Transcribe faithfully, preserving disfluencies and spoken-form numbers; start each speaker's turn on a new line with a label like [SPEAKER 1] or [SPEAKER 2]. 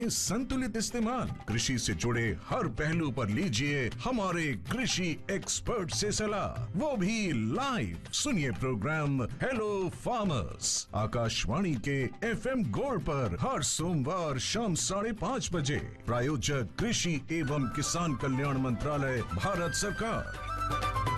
[SPEAKER 1] इस संतुलित इस्तेमाल कृषि से जुड़े हर पहलू पर लीजिए हमारे कृषि एक्सपर्ट से सलाह, वो भी लाइव। सुनिए प्रोग्राम हेलो फार्मर्स आकाशवाणी के एफएम गोल्ड पर हर सोमवार शाम साढ़े पाँच बजे। प्रायोजक कृषि एवं किसान कल्याण मंत्रालय, भारत सरकार।